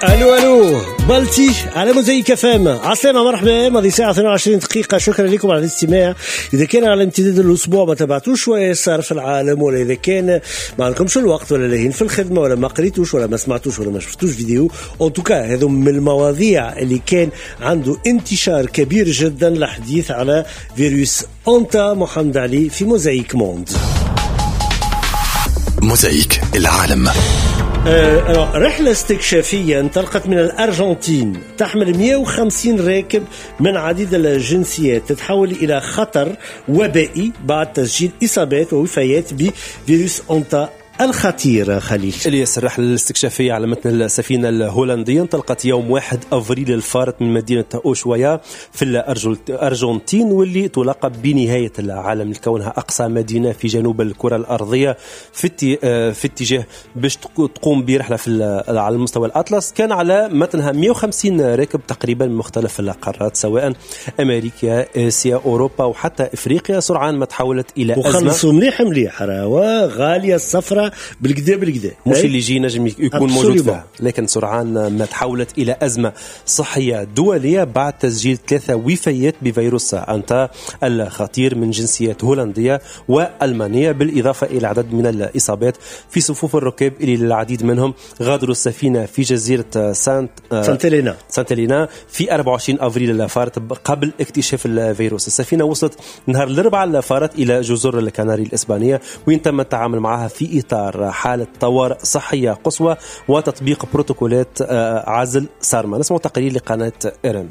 الو بلتي على موزايك فام. عسلامة مرحبا، ماضي ساعة 22 دقيقة. شكرا لكم على الاستماع. إذا كان على امتداد الأسبوع ما تبعتوش شوية صار في العالم، ولا إذا كان ما عندكمش الوقت ولا لاهين في الخدمة ولا ما قريتوش ولا ما سمعتوش ولا ما شفتوش فيديو، أو توكا هذو من المواضيع اللي كان عنده انتشار كبير جدا لحديث على فيروس أونتا. محمد علي في موزايك موند. موزايك العالم. رحلة استكشافية انطلقت من الأرجنتين تحمل 150 راكب من عديد الجنسيات، تتحول إلى خطر وبائي بعد تسجيل إصابات ووفيات بفيروس أونتا الخطير. خليل الياس، الرحلة الاستكشافية على متن السفينة الهولندية انطلقت يوم 1 أفريل الفارط من مدينة أوشوايا في الأرجنتين، واللي تلقب بنهاية العالم لكونها أقصى مدينة في جنوب الكرة الأرضية في اتجاه باش تقوم برحلة على المستوى الأطلس. كان على متنها 150 راكب تقريبا من مختلف القارات، سواء أمريكا، آسيا، أوروبا وحتى إفريقيا. سرعان ما تحولت إلى أزمة. وخلصوا مليح راوا غالية الصفرة بالكدا مش اللي يجي نجم يكون موجود فيها، لكن سرعان ما تحولت إلى أزمة صحية دولية بعد تسجيل 3 وفيات بفيروس أنتا الخطير من جنسيات هولندية وألمانية، بالإضافة إلى عدد من الإصابات في صفوف الركاب اللي العديد منهم غادروا السفينة في جزيرة سانت إلينا في 24 أفريل الفارط قبل اكتشاف الفيروس. السفينة وصلت نهار الأربعاء الفارط إلى جزر الكناري الإسبانية، وين تم التعامل معها في إطار حالة طوارئ صحية قصوى وتطبيق بروتوكولات عزل صارمة. نسمع تقرير لقناة إيران.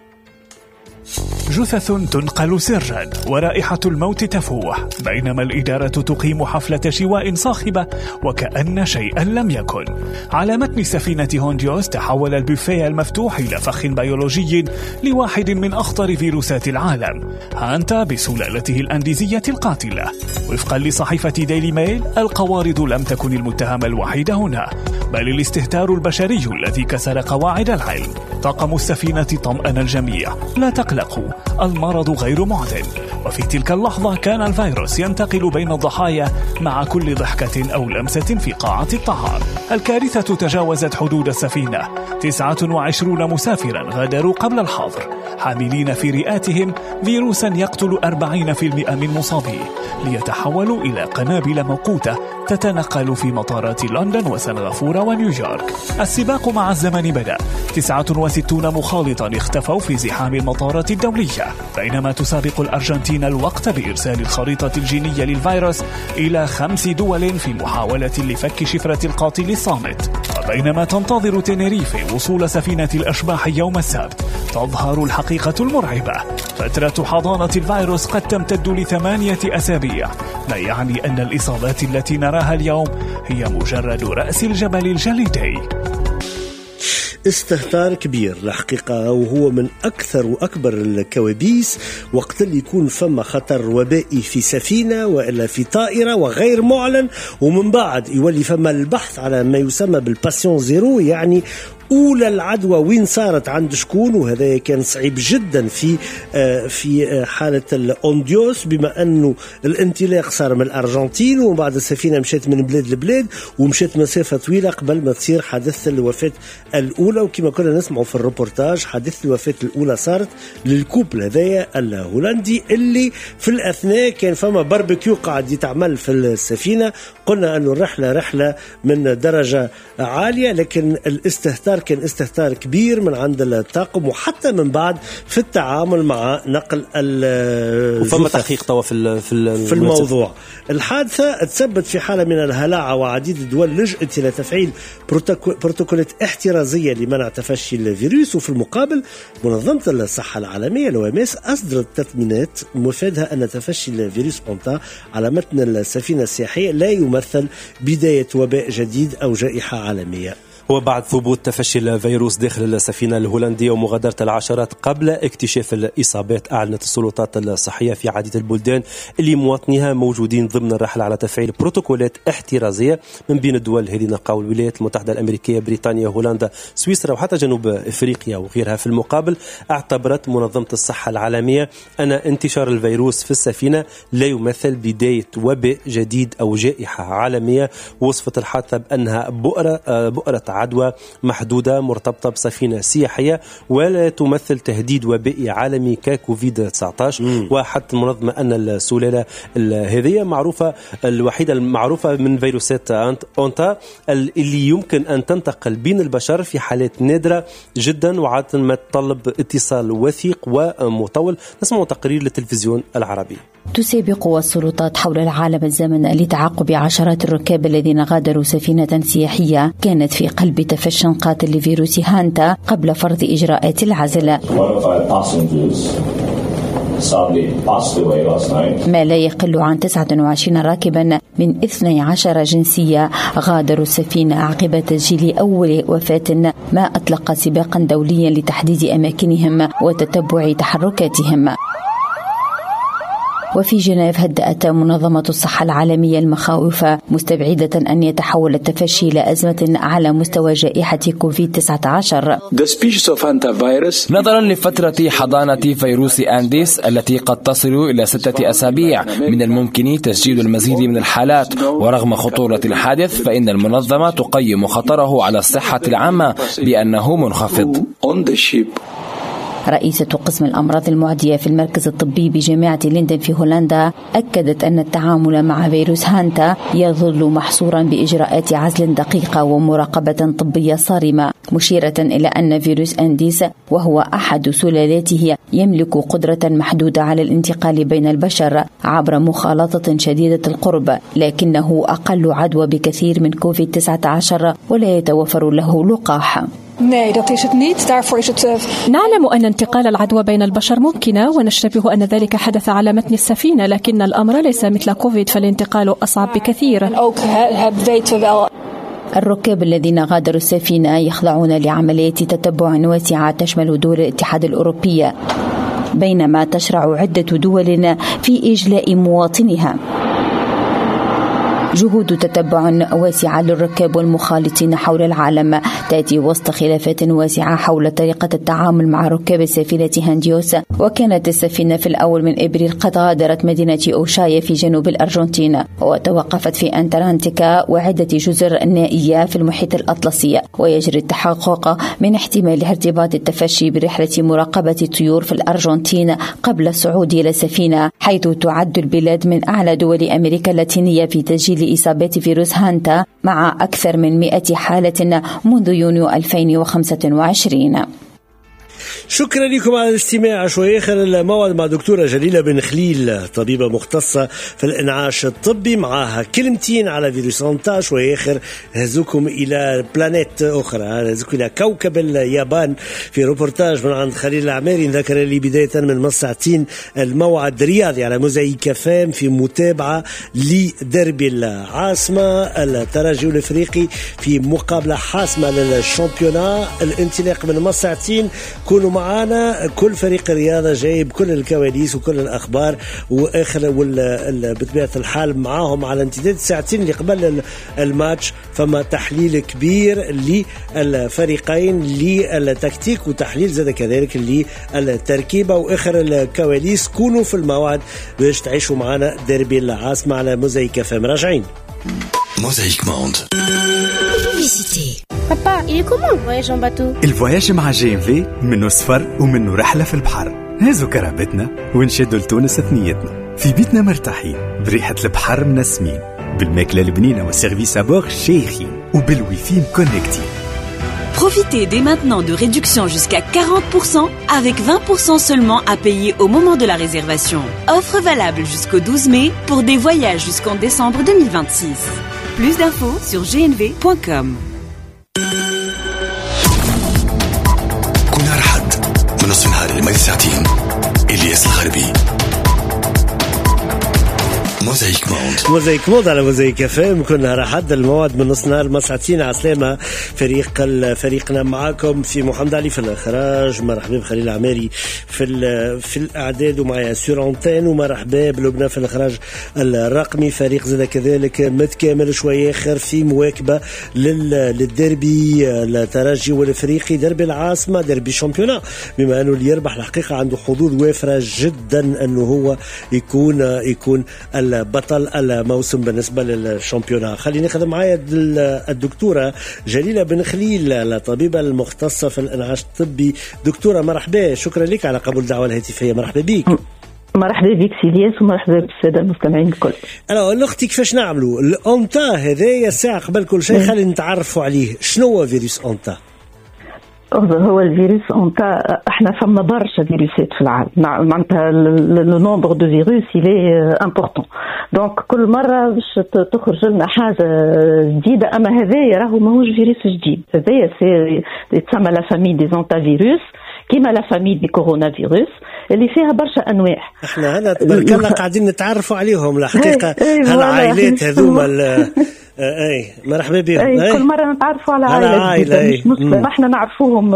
جثث تنقل سرا ورائحة الموت تفوح، بينما الإدارة تقيم حفلة شواء صاخبة وكأن شيئا لم يكن. على متن سفينة هونديوس تحول البوفيه المفتوح إلى فخ بيولوجي لواحد من أخطر فيروسات العالم، هانتا بسلالته الأنديزية القاتلة. وفقا لصحيفة ديلي ميل، القوارض لم تكن المتهم الوحيد هنا، بل الاستهتار البشري الذي كسر قواعد العلم. طاقم السفينة طمأن الجميع: لا تقلقوا، المرض غير معدن. وفي تلك اللحظة كان الفيروس ينتقل بين الضحايا مع كل ضحكة أو لمسة في قاعة الطعام. الكارثة تجاوزت حدود السفينة، 29 مسافرا غادروا قبل الحظر، حاملين في رئاتهم فيروسا يقتل 40% من مصابيه، ليتحولوا إلى قنابل موقوتة تتنقل في مطارات لندن وسنغافورة ونيويورك. السباق مع الزمن بدأ، 69 مخالطا اختفوا في زحام المطارات الدولية، بينما تسابق الأرجنتين الوقت بإرسال الخريطة الجينية للفيروس إلى 5 دول في محاولة لفك شفرة القاتل الصامت. وبينما تنتظر تنريفي وصول سفينة الأشباح يوم السبت، تظهر الحقيقة المرعبة: فترة حضانة الفيروس قد تمتد ل8 أسابيع، ما يعني أن الإصابات التي نراها اليوم هي مجرد رأس الجبل الجليدي. استهتار كبير الحقيقة، وهو من أكثر وأكبر الكوابيس وقت اللي يكون فما خطر وبائي في سفينة وإلا في طائرة وغير معلن، ومن بعد يولي فما البحث على ما يسمى بالباسيون زيرو، يعني أولى العدوى وين صارت عند شكون. وهذا كان صعيب جدا في حالة الأونديوس، بما أنه الانطلاق صار من الأرجنتين ومن بعد السفينة مشيت من بلاد لبلاد ومشيت مسافة طويلة قبل ما تصير حادثة الوفاة الأولى. وكما كنا نسمع في الروبورتاج، حادثة الوفاة الأولى صارت للكوبل هذايا الهولندي اللي في الأثناء كان فما باربيكيو قاعد يتعمل في السفينة. قلنا أنه الرحلة رحلة من درجة عالية، لكن الاستهتار كان استهتار كبير من عند الطاقم وحتى من بعد في التعامل مع نقل وفما تحقيق توا في الموضوع. الحادثة تسببت في حالة من الهلع، وعديد الدول لجأت إلى تفعيل بروتوكولات احترازية لمنع تفشي الفيروس. وفي المقابل منظمة الصحة العالمية الOMS أصدرت تثمينات مفادها أن تفشي الفيروس أونتا على متن السفينة السياحية لا يمثل بداية وباء جديد أو جائحة عالمية. وبعد ثبوت تفشي الفيروس داخل السفينة الهولندية ومغادرة العشرات قبل اكتشاف الإصابات، أعلنت السلطات الصحية في عديد البلدان اللي مواطنيها موجودين ضمن الرحلة على تفعيل بروتوكولات احترازية. من بين الدول هذه نلقاو الولايات المتحدة الأمريكية، بريطانيا، هولندا، سويسرا وحتى جنوب إفريقيا وغيرها. في المقابل اعتبرت منظمة الصحة العالمية أن انتشار الفيروس في السفينة لا يمثل بداية وباء جديد أو جائحة عالمية. وصفت الحادثة بأنها بؤرة عدوى محدودة مرتبطة بسفينة سياحية ولا تمثل تهديد وبائي عالمي ككوفيد 19. وحتى المنظمة أن السلالة هذه معروفة الوحيدة المعروفة من فيروسات أونتا اللي يمكن أن تنتقل بين البشر في حالات نادرة جدا وعادة ما تطلب اتصال وثيق ومطول. نسمع تقرير للتلفزيون العربي. تسابق السلطات حول العالم الزمن لتعاقب عشرات الركاب الذين غادروا سفينة سياحية كانت في قلب تفشٍ قاتل لفيروس هانتا قبل فرض إجراءات العزل. ما لا يقل عن 29 راكبا من 12 جنسية غادروا السفينة عقب تسجيل أول وفاة، ما أطلق سباقا دوليا لتحديد أماكنهم وتتبع تحركاتهم. وفي جنيف هدأت منظمة الصحة العالمية المخاوف مستبعدة أن يتحول التفشي إلى أزمة على مستوى جائحة كوفيد-19. نظرا لفترة حضانة فيروس أنديس التي قد تصل إلى 6 أسابيع، من الممكن تسجيل المزيد من الحالات، ورغم خطورة الحادث فإن المنظمة تقيم خطره على الصحة العامة بأنه منخفض. رئيسة قسم الأمراض المعدية في المركز الطبي بجامعة لندن في هولندا أكدت أن التعامل مع فيروس هانتا يظل محصورا بإجراءات عزل دقيقة ومراقبة طبية صارمة، مشيرة إلى أن فيروس أنديس وهو أحد سلالاته يملك قدرة محدودة على الانتقال بين البشر عبر مخالطة شديدة القرب، لكنه أقل عدوى بكثير من كوفيد-19 ولا يتوفر له لقاح. نعلم أن انتقال العدوى بين البشر ممكنة ونشتبه أن ذلك حدث على متن السفينة، لكن الأمر ليس مثل كوفيد فالانتقال أصعب بكثير. الركاب الذين غادروا السفينة يخضعون لعملية تتبع واسعة تشمل دول الاتحاد الأوروبي، بينما تشرع عدة دول في إجلاء مواطنها. جهود تتبع واسعة للركاب والمخالطين حول العالم تأتي وسط خلافات واسعة حول طريقة التعامل مع ركاب سفينة هانديوس. وكانت السفينة في الأول من إبريل قد غادرت مدينة أوشايا في جنوب الأرجنتين وتوقفت في أنتاركتيكا وعدة جزر نائية في المحيط الأطلسي، ويجري التحقق من احتمال ارتباط التفشي برحلة مراقبة الطيور في الأرجنتين قبل الصعود إلى السفينة، حيث تعد البلاد من أعلى دول أمريكا اللاتينية في تسجيل إصابات فيروس هانتا مع أكثر من 100 حالة منذ يونيو 2025. شكرا لكم على الاستماع. شوي آخر الموعد مع دكتورة جليلة بن خليل، طبيبة مختصة في الإنعاش الطبي، معها كلمتين على فيروس هانتا. شوي آخر هزوكم إلى بلانيت أخرى، هزوكم إلى كوكب اليابان في روبورتاج من عند خليل العماري. نذكر لي بداية من نص ساعتين الموعد رياضي على موزايك فام في متابعة لدربي العاصمة الترجي الأفريقي في مقابلة حاسمة للشامبيونا. الانطلاق من نص ساعتين كونوا معنا، كل فريق الرياضة جايب كل الكواليس وكل الأخبار وآخر بطبيعة الحال معاهم على امتداد الساعتين اللي قبل الماتش. فما تحليل كبير للفريقين للتكتيك وتحليل زاد كذلك للتركيبة وآخر الكواليس. كونوا في الموعد باش تعيشوا معنا ديربي العاصمة على موزايك فام. راجعين موزايك موند. Papa, il est comment le voyage en bateau? الفواياج مع GMV منه سفر ومنه رحلة في البحر. هازو كرهبتنا ونشدوا لتونس ثنيتنا، في بيتنا مرتاحين بريحة البحر منسمين، بالماكلة البنينة والسيرفيس أبور شيخين وبالويفي مكونكتين. Profitez dès maintenant de réductions jusqu'à 40% avec 20% seulement à payer au moment de la réservation. Offre valable jusqu'au 12 mai pour des voyages jusqu'en décembre 2026. Plus d'infos sur gnv.com. كنا رحد من نصف النهار لمدة ساعتين. إلياس الغربي. موزايك مود على موزايك فام. كنا رحد الموعد من نص نهار مساعتين. عسلامة فريقنا معاكم في محمد علي في الإخراج، مرحبا بخليل العماري في الأعداد ومعي سورانتين، ومرحبا بلبنى في الإخراج الرقمي. فريق زاد كذلك متكامل شوية آخر في مواكبة للدربي الترجي والإفريقي، دربي العاصمة، دربي الشامبيونا، بما أنه اللي يربح الحقيقة عنده حظوظ وافرة جدا أنه هو يكون بطل الموسم بالنسبة للشامبيونات. خليني أخذ معايا الدكتورة جليلة بن خليل، الطبيبة المختصة في الإنعاش الطبي. دكتورة مرحبا، شكرا لك على قبول الدعوة الهاتفية. مرحبا بك. مرحبا بك سيلياس ومرحبا بالسادة المستمعين الكل. الأختي كيفاش نعملوا الأونتا هذايا الساعة قبل كل شيء؟ خلينا نتعرفوا عليه. شنو هو فيروس أونتا؟ هو الفيروس أونتا، احنا فما برشا فيروسات في العالم، معناتها لو نومبر دو فيروس إلي امبورطون، دونك كل مرة باش تخرج لنا حاجة جديدة. أما هذايا راهو ماهوش فيروس جديد، هذايا يتسمى لا فامي دي أونتا فيروس كيما لا فامي دي كورونا فيروس اللي فيها برشا أنواع. احنا هنا تبارك الله قاعدين نتعرفوا عليهم الحقيقة. هالعائلات هذوما اي مرحبا بهم. كل مرة نتعرفوا على عائلة مش مسلم، احنا نعرفوهم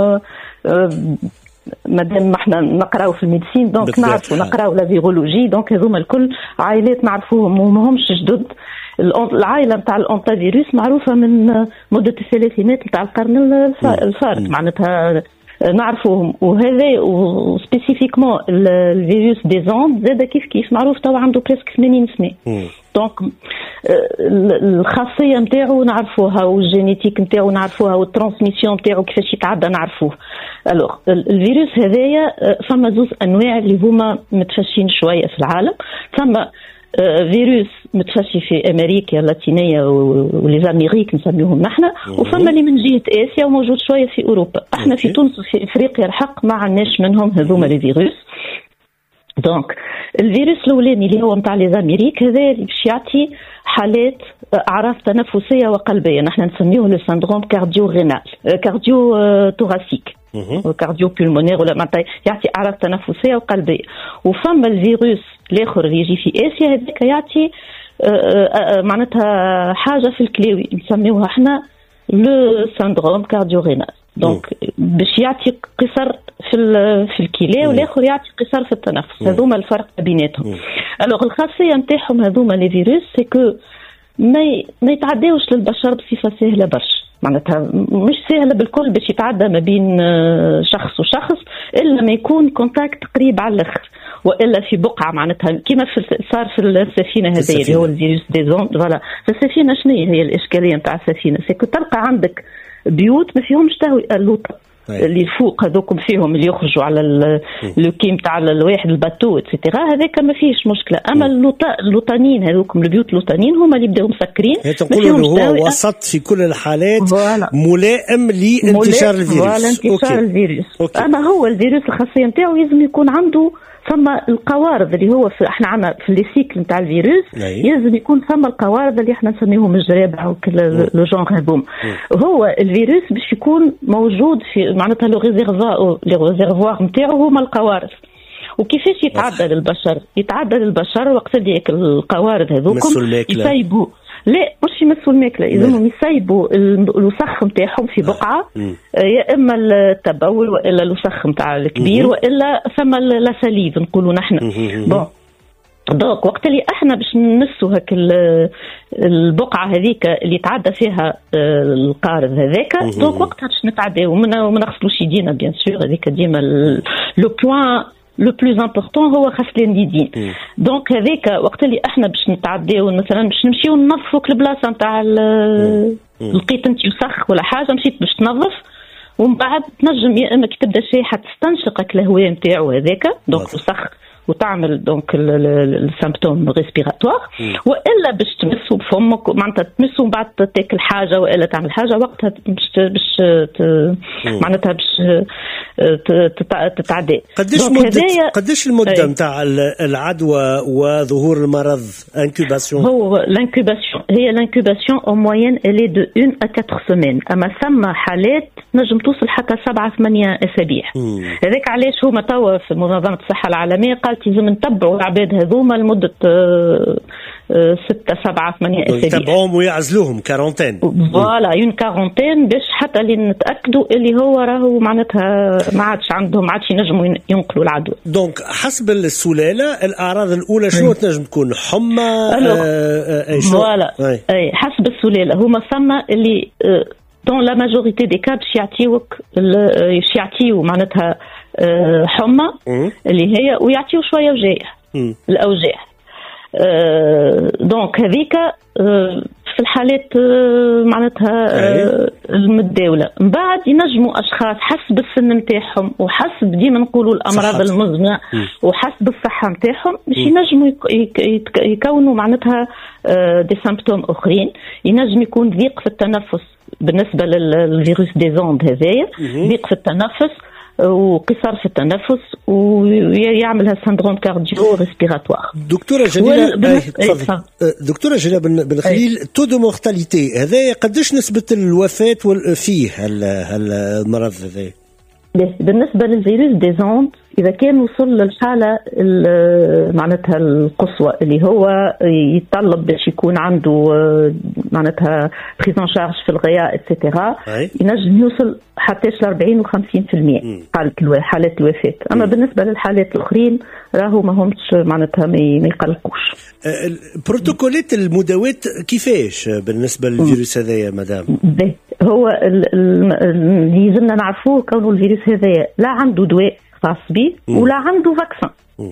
مادام احنا نقراو في الميديسين، دونك نعرفوا نقراو لا فيرولوجي، دونك هذوما الكل عائلات نعرفوهم ومهمش جدد. العائلة نتاع الأونتا فيروس معروفة من مدة الثلاثينات نتاع القرن الفارط، معناتها نعرفوهم. وهذا وسبيسيفيكمون الفيروس دي زوند زاد كيف معروف توا عنده بريسك 80 سنة. دونك الخاصية نتاعو نعرفوها والجينيتيك نتاعو نعرفوها والترانسميسيون نتاعو كيفاش يتعدى نعرفوه. الوغ الفيروس هذايا فما زوز أنواع اللي هما متفشين شوية في العالم. فما فيروس متفشي في أمريكا اللاتينية وليزاميريك نسميهم نحن، وفما اللي من جهة آسيا وموجود شوية في أوروبا. احنا في تونس وفي إفريقيا الحق ما عناش منهم هذوما الفيروس. دونك الفيروس الأولاني اللي هو متاع ليزاميريك هذا اللي باش يعطي حالات أعراض تنفسية وقلبية، نحن نسميه لو سندروم كارديو غينال كارديو توراسيك كارديو بولمونير، ولا معناتها يعطي أعراض تنفسية وقلبية. وفما الفيروس الآخر اللي يجي في آسيا هذاك يعطي معناتها حاجة في الكلوي نسميوها احنا لو سندروم كارديو غينال. دونك باش يعطي قصر في الكلى والاخر يعطي قصر في التنفس. هذوما الفرق بيناتهم. الوغ الخاصيه نتاعهم هذوما لي فيروس سي كو ما يتعداوش للبشر بصفه سهله برشا، معناتها مش سهله بالكل باش يتعدى ما بين شخص وشخص الا ما يكون كونتاكت قريب على الاخر، والا في بقعه معناتها كيما صار في السفينه هذه اللي هو الفيروس دي زوند. فوالا السفينه شنو هي الاشكاليه نتاع السفينه؟ سي كو تلقى عندك بيوت ما فيهمش تهوي اللوطه اللي فوق هذوكم فيهم اللي يخرجوا على الكيم تاع الواحد الباتو اتسيتيرا، هذاك ما فيهش مشكله. اما اللوطانيين هذوكم البيوت اللوطانيين هما اللي بداو مسكرين. تقولوا هو وسط في كل الحالات ملائم لانتشار الفيروس. انتشار الفيروس. اما هو الفيروس الخاصيه نتاعو لازم يكون عنده ثم القوارض اللي هو احنا عندنا في السيكل نتاع الفيروس لازم يكون ثم القوارض اللي احنا نسميهم الجرابع وكل لو جونغ هذوم. هو الفيروس باش يكون موجود في معناتها لو ريزيرفوار نتاعو هما القوارض. وكيفاش يتعدى للبشر؟ يتعدى للبشر وقت اللي القوارض هذوكم يسيبوا لا مش يمسوا الماكله، يلزمهم يسيبوا الوسخ نتاعهم في بقعه، يا اما التبول والا الوسخ نتاع الكبير والا ثم السليف نقولوا نحن. بون دونك وقت اللي احنا باش نمسوا هك البقعه هذيك اللي يتعدى فيها القارض هذاك، دونك وقتها باش نتعداو وما نغسلوش يدينا بيان سور، هذيك ديما لو بوين لو بلوز امبورطون هو غسل اليدين. دونك هذاك وقت اللي احنا باش نتعداو مثلا باش نمشيو ننظفوا البلاصه نتاع لقيت انت يسخ ولا حاجه مشيت باش تنظف، ومن بعد تنجم يا اما كي تبدا الشيحه تستنشق الهواء نتاعو هذاك دونك يسخ وتعمل دونك السيمبتوم ريسبيراتوار، والا باش تمسوا بفمك معناتها تمسوا من بعد تاكل حاجه والا تعمل حاجه وقتها باش معناتها باش تتعدى. قديش المده نتاع العدوى وظهور المرض انكوباسيون؟ هو الانكوباسيون هي الانكوباسيون او موين الي دو 1 à 4 سيمين، اما ثم حالات نجم توصل حتى 7-8 اسابيع. هذاك علاش هما توا في منظمه الصحه العالميه قالت لازم نتبعوا العباد هذوما لمده 6-7-8 اسابيع، يتبعوهم ويعزلوهم كارونتين. فوالا اون كارونتين باش حتى اللي نتاكدوا اللي هو راهو معناتها ما عادش ينجموا ينقلوا العدوى. دونك حسب السلاله الاعراض الاولى شنو تنجم تكون؟ حمى فوالا اي حسب السلاله. هما ثم اللي دون لا ماجوريتي دي كا باش يعطيو معناتها حمى اللي هي ويعطيو شويه وجاع الاوجاع. دونك هذيك في الحالات معناتها المتداولة. من بعد ينجموا أشخاص حسب السن متاعهم وحسب ديما نقولوا الأمراض المزمنة وحسب الصحة متاعهم باش ينجموا يكونوا معناتها دي سيمبتوم أخرين. ينجم يكون ضيق في التنفس بالنسبة للفيروس دي زوند هذايا، ضيق في التنفس وقصار في التنفس ويعملها سندروم كارديو ريسبيراتوار. دكتورة جليلة دكتورة جليلة بن خليل، تو دو مورتاليتي هذا قداش نسبة الوفاة فيه المرض هذا؟ بالنسبة للفيروس دي زوند إذا كان وصل للحالة معناتها القصوى اللي هو يتطلب باش يكون عنده معناتها بريزون شارج في الغياء اتسيتيرا، ينجم يوصل حتى 40 و 50% حالات الوفاة. أما بالنسبة للحالات الأخرين راهو ما همش معناتها ما يقلقوش. بروتوكولات المداواة كيفاش بالنسبة للفيروس هذا يا مدام؟ هو اللي لازمنا نعرفوه كونه الفيروس هذا لا عنده دواء خاص به ولا عنده فاكسان.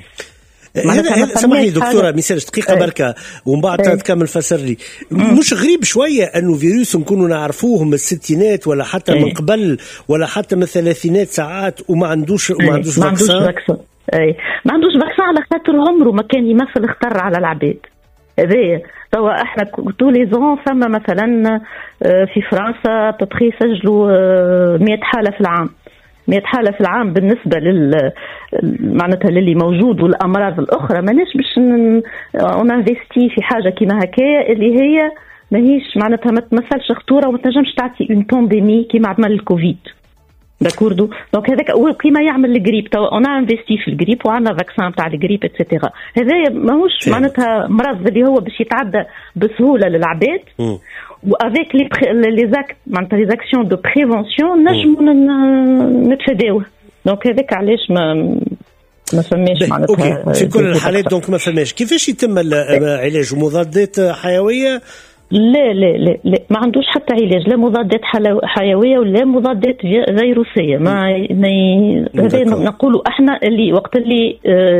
هذا سمحي دكتورة مثال دقيقة بركة ومن بعد تكمل فسر لي. مش غريب شوية أنه فيروس نكونوا نعرفوه من الستينات ولا حتى من قبل ولا حتى من الثلاثينات ساعات وما عندوش فاكسان؟ ما عندوش فاكسان على خاطر عمره ما كان يمثل خطر على العباد. هذا توا احنا طول زون فما مثلا في فرنسا تدخي سجلوا 100 حالة في العام. 100 حالة في العام بالنسبة معناتها للي موجود والأمراض الأخرى ماناش باش ننفستي في حاجة كيما هكايا اللي هي ماهيش معناتها ما تمثلش خطورة وما تنجمش تعطي اون بانديمي كيما عمل الكوفيد. داكوردو دونك هذاك كيما يعمل الجريب توا انا انفستي في الجريب وعندنا فاكسان تاع الجريب اتسيتيرا. هذا ماهوش معناتها مرض اللي هو باش يتعدى بسهولة للعباد وافيك لي زاكت معناتها لي زاكسيون دو بريفونسيون نجموا نتفاداوه. دونك هذاك علاش ما فماش معناتها في كل الحالات. دونك ما فماش كيفاش يتم العلاج؟ مضادات حيوية؟ لا لا لا لا ما عندوش حتى علاج، لا مضادات حيوية ولا مضادات فيروسية. هذا نقولوا احنا اللي وقت اللي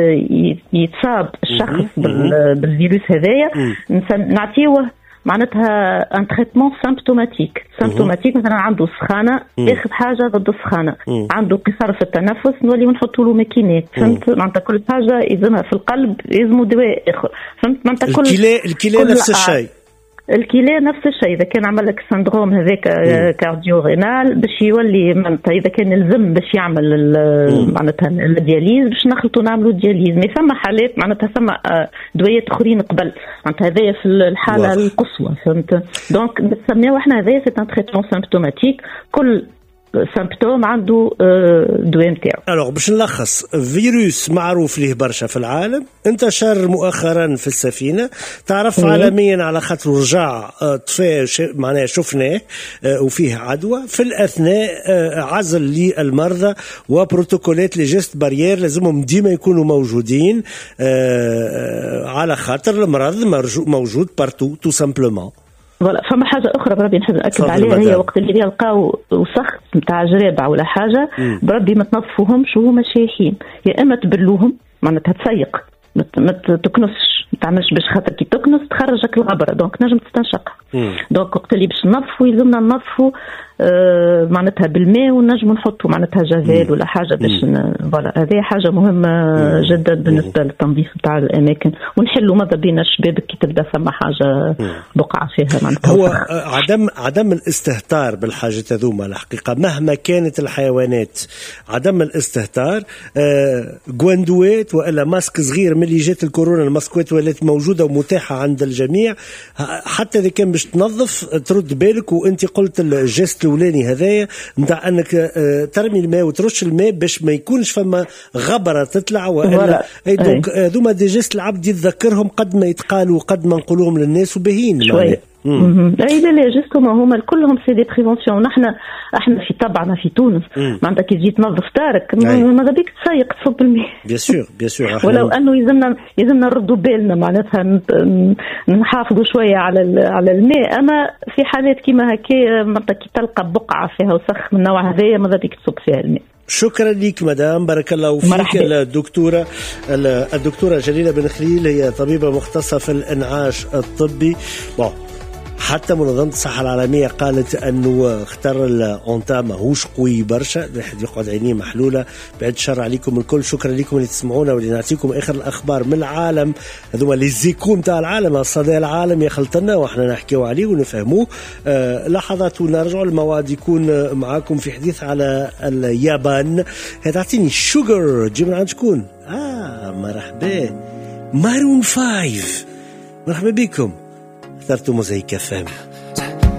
يتصاب الشخص بالفيروس هذايا نعطيوه معناتها ان تريتمون سيمبتوماتيك. مثلا عنده سخانه ياخذ حاجه ضد السخانه، عنده قصار في التنفس نولي نحطوا له ماكينات. فهمت معناتها كل حاجه يلزمها في القلب يلزموا دواء اخر. فهمت معناتها الكلى نفس الشيء. الكلى نفس الشيء. إذا كان عمل لك السندروم هذاك كارديو رينال باش يولي إذا كان يلزم باش يعمل معناتها الدياليز باش نخلطوا نعملوا الدياليز. ما ثم حالات معناتها ثم دوايات أخرين قبل معناتها هذايا في الحالة القصوى. فهمت دونك نسميوه احنا هذايا سي ان تريتمون سيمبتوماتيك. كل سيمبتوم عنده دواء نتاعو. الوغ باش نلخص، فيروس معروف ليه برشا في العالم، انتشر مؤخرا في السفينة، تعرف عالميا على خاطر رجع طفى معناها شفناه وفيه عدوى. في الأثناء عزل للمرضى وبروتوكولات لجست بارير لازمهم ديما يكونوا موجودين على خاطر المرض موجود بارتو تو سامبلومون. فوالا. فما حاجه اخرى بربي نحب ناكد عليها، هي وقت اللي يلقاو وسخ نتاع جرابع ولا حاجه بربي ما تنظفوهمش وهما شايحين، يا اما تبلوهم معناتها تسيق ما تكنسش، ما تعملش باش خاطر كي تكنس تخرجك الغبره دونك نجم تستنشق. دونك وقت اللي باش ننظفوا يلزمنا ننظفوا معناتها بالماء ونجموا نحطوا معناتها جافيل ولا حاجه باش فوالا. هذه حاجه مهمه جدا بالنسبه للتنظيف نتاع الاماكن، ونحلوا ماذا بين الشباب كي تبدا ثم حاجه بقعه فيها معناتها. هو عدم الاستهتار بالحاجات هذوما الحقيقه مهما كانت الحيوانات، عدم الاستهتار. جواندوات والا ماسك صغير من اللي جات الكورونا، الماسكوات ولات موجوده ومتاحه عند الجميع، حتى اذا كان باش تنظف ترد بالك. وانت قلت الجست الاولاني هذايا نتاع انك ترمي الماء وترش الماء باش ما يكونش فما غبره تطلع والا. دونك هذوما دي جست العبد يتذكرهم قد ما يتقالوا قد ما نقولوهم للناس وبهين شويه. اي لا جستهم هما كلهم سي دي بريفونسيون. احنا في طبعنا في تونس معناتها كي تجي تنظف دارك ماذا بيك تسيق تصب الماء. بيان سور ولو انه يلزمنا نردوا بالنا معناتها نحافظوا شويه على الماء. اما في حالات كيما هكا معناتها كي تلقى بقعه فيها وسخ من النوع هذايا ماذا بيك تصب فيها الماء. شكرا لك مدام، بارك الله فيك. الدكتورة جليلة بن خليل هي طبيبة مختصة في الإنعاش الطبي. حتى منظمة الصحة العالمية قالت أنه اختار الأونتا ماهوش قوي برشا، الواحد يقعد عينيه محلولة. بعد شر عليكم الكل، شكرا لكم اللي تسمعونا واللي نعطيكم آخر الأخبار من العالم. هذوما اللي زيكون تاع العالم، الصدى العالم يخلطنا وإحنا نحكيو عليه ونفهموه. لحظات ونرجع المواد يكون معاكم في حديث على اليابان. هتعطيني شوغر جي من عند شكون؟ مرحبا مارون 5، مرحبا بكم. اخترتوا موزايك FM.